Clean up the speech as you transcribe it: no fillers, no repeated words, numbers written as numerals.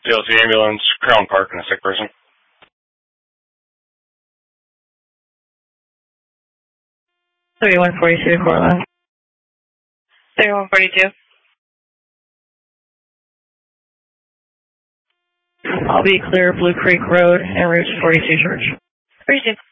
CLC ambulance, Crown Park, and a sick person. 3142 Cortland. 3142. I'll be clear Blue Creek Road and Route 42 Church. 42.